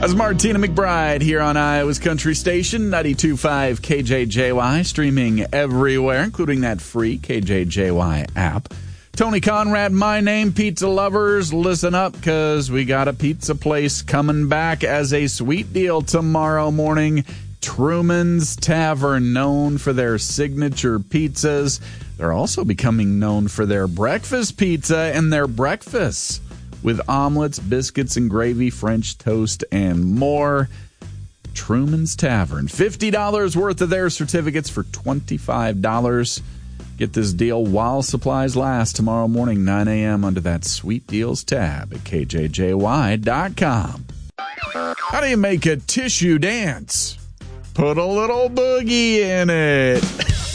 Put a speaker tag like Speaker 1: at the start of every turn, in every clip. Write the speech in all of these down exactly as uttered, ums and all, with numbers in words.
Speaker 1: That's Martina McBride here on Iowa's Country Station, ninety-two point five K J J Y, streaming everywhere, including that free K J J Y app. Tony Conrad, my name, pizza lovers, listen up, because we got a pizza place coming back as a sweet deal tomorrow morning. Truman's Tavern, known for their signature pizzas. They're also becoming known for their breakfast pizza and their breakfasts, with omelets, biscuits and gravy, French toast, and more. Truman's Tavern. fifty dollars worth of their certificates for twenty-five dollars. Get this deal while supplies last tomorrow morning, nine a.m. under that Sweet Deals tab at K J J Y dot com. How do you make a tissue dance? Put a little boogie in it.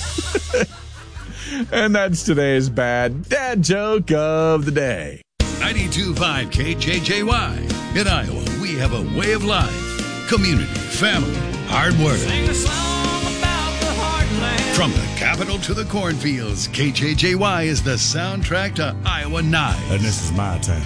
Speaker 1: And that's today's bad dad joke of the day.
Speaker 2: ninety-two point five K J J Y. In Iowa, we have a way of life, community, family, hard work.
Speaker 3: Sing a song about the heartland.
Speaker 2: From the capital to the cornfields, K J J Y is the soundtrack to Iowa Nights.
Speaker 4: And this is my town.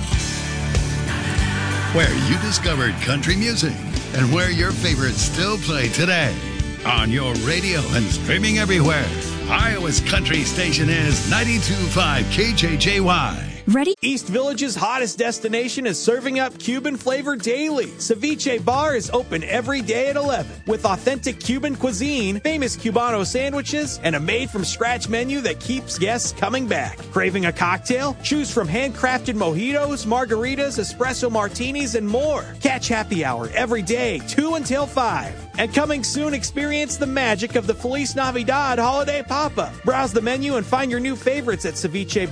Speaker 2: Where you discovered country music and where your favorites still play today. On your radio and streaming everywhere, Iowa's country station is ninety-two point five K J J Y.
Speaker 5: Ready?
Speaker 6: East Village's hottest destination is serving up Cuban flavor daily. Ceviche Bar is open every day at eleven with authentic Cuban cuisine, famous Cubano sandwiches, and a made-from-scratch menu that keeps guests coming back. Craving a cocktail? Choose from handcrafted mojitos, margaritas, espresso martinis, and more. Catch happy hour every day, two until five. And coming soon, experience the magic of the Feliz Navidad holiday pop-up. Browse the menu and find your new favorites at ceviche